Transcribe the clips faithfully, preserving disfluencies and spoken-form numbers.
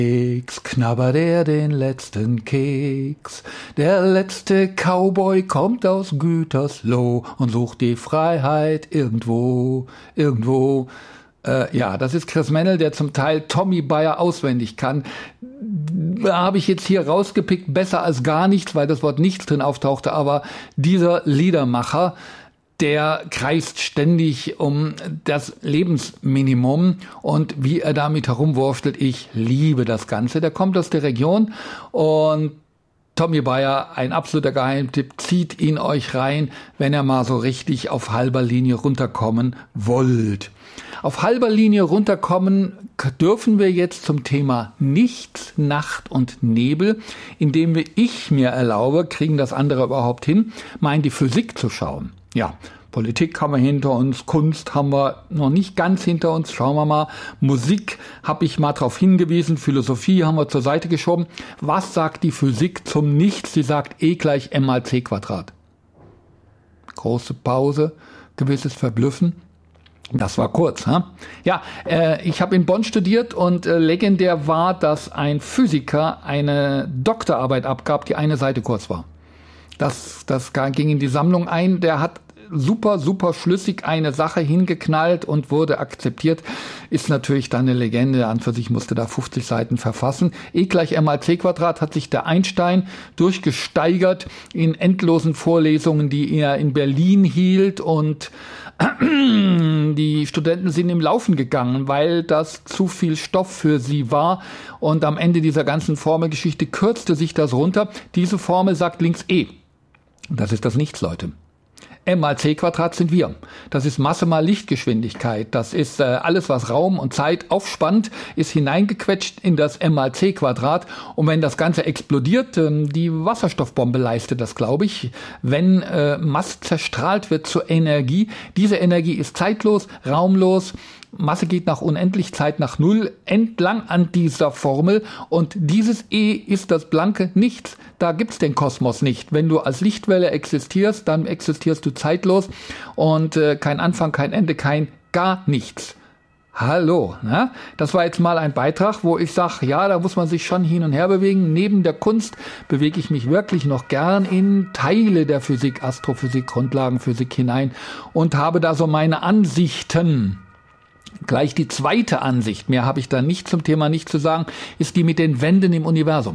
Keks, knabbert er den letzten Keks. Der letzte Cowboy kommt aus Gütersloh und sucht die Freiheit irgendwo, irgendwo. Äh, ja, das ist Chris Mennel, der zum Teil Tommy Bayer auswendig kann. Da habe ich jetzt hier rausgepickt, besser als gar nichts, weil das Wort nichts drin auftauchte, aber dieser Liedermacher, der kreist ständig um das Lebensminimum und wie er damit herumwurstelt, ich liebe das Ganze. Der kommt aus der Region und Tommy Bayer, ein absoluter Geheimtipp, zieht ihn euch rein, wenn ihr mal so richtig auf halber Linie runterkommen wollt. Auf halber Linie runterkommen dürfen wir jetzt zum Thema Nichts, Nacht und Nebel, indem wir, ich mir erlaube, kriegen das andere überhaupt hin, mal in die Physik zu schauen. Ja, Politik haben wir hinter uns, Kunst haben wir noch nicht ganz hinter uns, schauen wir mal. Musik habe ich mal darauf hingewiesen, Philosophie haben wir zur Seite geschoben. Was sagt die Physik zum Nichts? Sie sagt E gleich M mal C Quadrat. Große Pause, gewisses Verblüffen. Das war kurz. Hm? Ja, äh, ich habe in Bonn studiert und äh, legendär war, dass ein Physiker eine Doktorarbeit abgab, die eine Seite kurz war. Das, das ging in die Sammlung ein. Der hat super, super schlüssig eine Sache hingeknallt und wurde akzeptiert. Ist natürlich dann eine Legende. An für sich musste da fünfzig Seiten verfassen. E gleich M mal C Quadrat hat sich der Einstein durchgesteigert in endlosen Vorlesungen, die er in Berlin hielt, und die Studenten sind im Laufen gegangen, weil das zu viel Stoff für sie war. Und am Ende dieser ganzen Formelgeschichte kürzte sich das runter. Diese Formel sagt links E. Das ist das Nichts, Leute. M mal C Quadrat sind wir. Das ist Masse mal Lichtgeschwindigkeit. Das ist äh, alles, was Raum und Zeit aufspannt, ist hineingequetscht in das M mal C Quadrat. Und wenn das Ganze explodiert, ähm, die Wasserstoffbombe leistet das, glaube ich, wenn äh, Masse zerstrahlt wird zur Energie. Diese Energie ist zeitlos, raumlos. Masse geht nach unendlich, Zeit nach Null, entlang an dieser Formel, und dieses E ist das blanke Nichts. Da gibt's den Kosmos nicht. Wenn du als Lichtwelle existierst, dann existierst du zeitlos und äh, kein Anfang, kein Ende, kein gar nichts. Hallo, ne? Das war jetzt mal ein Beitrag, wo ich sage, ja, da muss man sich schon hin und her bewegen. Neben der Kunst bewege ich mich wirklich noch gern in Teile der Physik, Astrophysik, Grundlagenphysik hinein und habe da so meine Ansichten. Gleich die zweite Ansicht, mehr habe ich da nicht zum Thema nicht zu sagen, ist die mit den Wänden im Universum.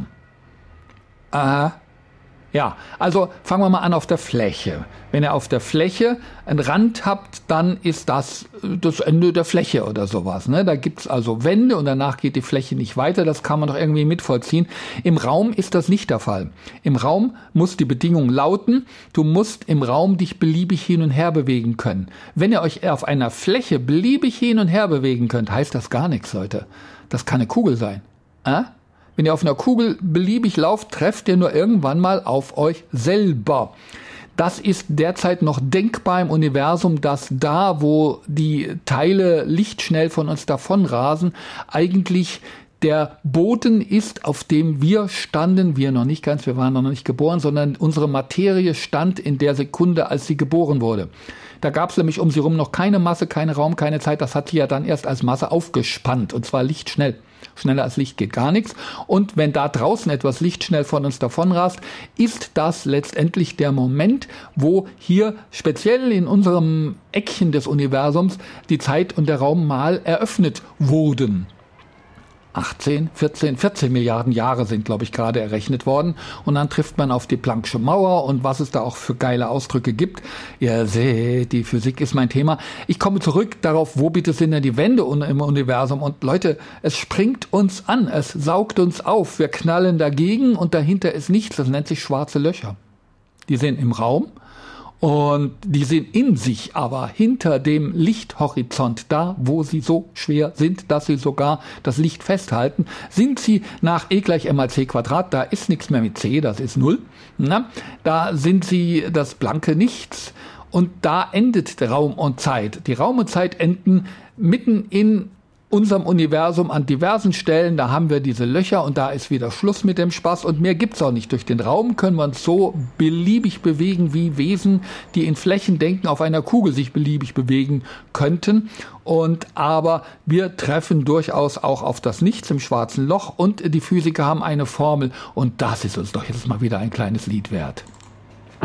Aha. Ja, also fangen wir mal an auf der Fläche. Wenn ihr auf der Fläche einen Rand habt, dann ist das das Ende der Fläche oder sowas. Ne? Da gibt's also Wände und danach geht die Fläche nicht weiter. Das kann man doch irgendwie mitvollziehen. Im Raum ist das nicht der Fall. Im Raum muss die Bedingung lauten, du musst im Raum dich beliebig hin und her bewegen können. Wenn ihr euch auf einer Fläche beliebig hin und her bewegen könnt, heißt das gar nichts, Leute. Das kann eine Kugel sein. Äh? Wenn ihr auf einer Kugel beliebig lauft, trefft ihr nur irgendwann mal auf euch selber. Das ist derzeit noch denkbar im Universum, dass da, wo die Teile lichtschnell von uns davonrasen, eigentlich der Boden ist, auf dem wir standen, wir noch nicht ganz, wir waren noch nicht geboren, sondern unsere Materie stand in der Sekunde, als sie geboren wurde. Da gab es nämlich um sie rum noch keine Masse, keinen Raum, keine Zeit. Das hat sie ja dann erst als Masse aufgespannt, und zwar lichtschnell. Schneller als Licht geht gar nichts. Und wenn da draußen etwas lichtschnell von uns davonrast, ist das letztendlich der Moment, wo hier speziell in unserem Eckchen des Universums die Zeit und der Raum mal eröffnet wurden. achtzehn, vierzehn, vierzehn Milliarden Jahre sind, glaube ich, gerade errechnet worden. Und dann trifft man auf die Planck'sche Mauer und was es da auch für geile Ausdrücke gibt. Ihr seht, die Physik ist mein Thema. Ich komme zurück darauf, wo bitte sind denn die Wände im Universum? Und Leute, es springt uns an, es saugt uns auf. Wir knallen dagegen und dahinter ist nichts. Das nennt sich schwarze Löcher. Die sind im Raum. Und die sind in sich aber hinter dem Lichthorizont, da wo sie so schwer sind, dass sie sogar das Licht festhalten, sind sie nach E gleich M mal C Quadrat, da ist nichts mehr mit C, das ist Null, na, da sind sie das blanke Nichts, und da endet Raum und Zeit. Die Raum und Zeit enden mitten in unserem Universum an diversen Stellen, da haben wir diese Löcher und da ist wieder Schluss mit dem Spaß und mehr gibt's auch nicht. Durch den Raum können wir uns so beliebig bewegen wie Wesen, die in Flächen denken, auf einer Kugel sich beliebig bewegen könnten. Und aber wir treffen durchaus auch auf das Nichts im schwarzen Loch und die Physiker haben eine Formel und das ist uns doch jetzt mal wieder ein kleines Lied wert.